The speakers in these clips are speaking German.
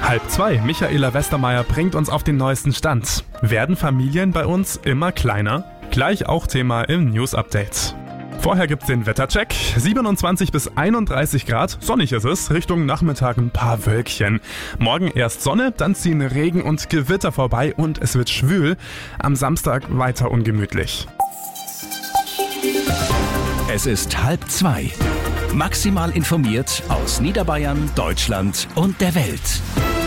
1:30. Michaela Westermeier bringt uns auf den neuesten Stand. Werden Familien bei uns immer kleiner? Gleich auch Thema im News-Update. Vorher gibt's den Wettercheck. 27 bis 31 Grad, sonnig ist es, Richtung Nachmittag ein paar Wölkchen. Morgen erst Sonne, dann ziehen Regen und Gewitter vorbei und es wird schwül. Am Samstag weiter ungemütlich. Es ist 1:30. Maximal informiert aus Niederbayern, Deutschland und der Welt.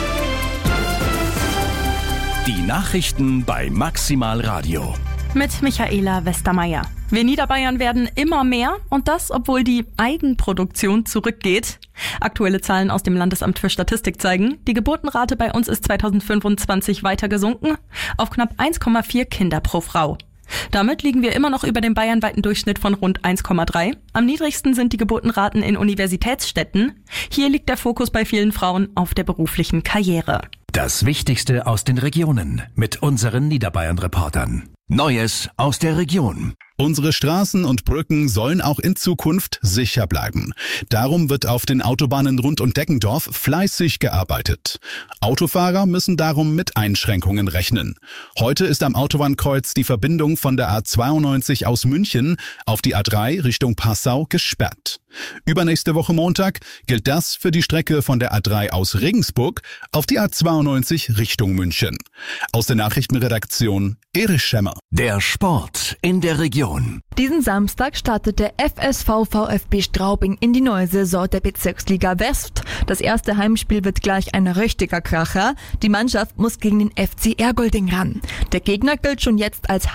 Die Nachrichten bei Maximal Radio. Mit Michaela Westermeier. Wir Niederbayern werden immer mehr und das, obwohl die Eigenproduktion zurückgeht. Aktuelle Zahlen aus dem Landesamt für Statistik zeigen, die Geburtenrate bei uns ist 2025 weiter gesunken auf knapp 1,4 Kinder pro Frau. Damit liegen wir immer noch über dem bayernweiten Durchschnitt von rund 1,3. Am niedrigsten sind die Geburtenraten in Universitätsstädten. Hier liegt der Fokus bei vielen Frauen auf der beruflichen Karriere. Das Wichtigste aus den Regionen mit unseren Niederbayern-Reportern. Neues aus der Region. Unsere Straßen und Brücken sollen auch in Zukunft sicher bleiben. Darum wird auf den Autobahnen rund um Deggendorf fleißig gearbeitet. Autofahrer müssen darum mit Einschränkungen rechnen. Heute ist am Autobahnkreuz die Verbindung von der A92 aus München auf die A3 Richtung Passau gesperrt. Übernächste Woche Montag gilt das für die Strecke von der A3 aus Regensburg auf die A92 Richtung München. Aus der Nachrichtenredaktion Erich Schemmer. Der Sport in der Region. Diesen Samstag startet der FSV VfB Straubing in die neue Saison der Bezirksliga West. Das erste Heimspiel wird gleich ein richtiger Kracher. Die Mannschaft muss gegen den FC Ergolding ran. Der Gegner gilt schon jetzt als